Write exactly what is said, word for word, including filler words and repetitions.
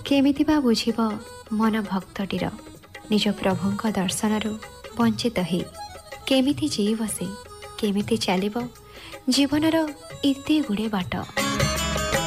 केमिति बा बुझिब मन भक्तटीर निज प्रभुଙ୍କ दर्शनରୁ ବଞ୍ଚିତ ହେଇ କେମିତି ଜୀବ ସେ କେମିତି ଚାଲିବ ଜୀବନର ଏତେ ଗୁଡ଼େ ବାଟ।